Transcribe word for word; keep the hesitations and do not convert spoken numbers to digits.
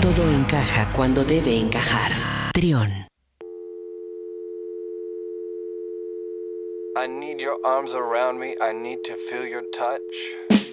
Todo encaja cuando debe encajar. Trión. I need your arms around me. I need to feel your touch.